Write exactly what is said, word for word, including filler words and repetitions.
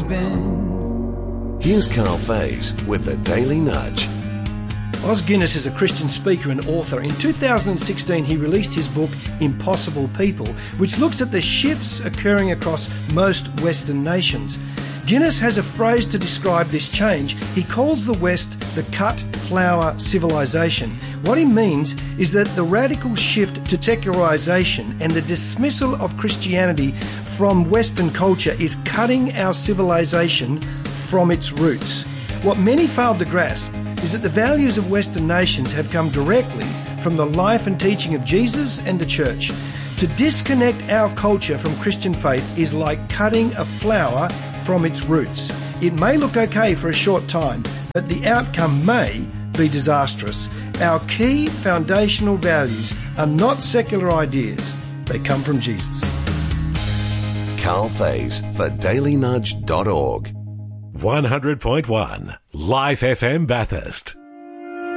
been. Here's Carl Faze with the Daily Nudge. Os Guinness is a Christian speaker and author. In two thousand sixteen, he released his book, Impossible People, which looks at the shifts occurring across most Western nations. Guinness has a phrase to describe this change. He calls the West the cut flower civilization. What he means is that the radical shift to secularization and the dismissal of Christianity from Western culture is cutting our civilization from its roots. What many failed to grasp is that the values of Western nations have come directly from the life and teaching of Jesus and the church. To disconnect our culture from Christian faith is like cutting a flower from its roots. It may look okay for a short time, but the outcome may be disastrous. Our key foundational values are not secular ideas. They come from Jesus. Carl Faze for daily nudge dot org. one hundred point one Life F M Bathurst.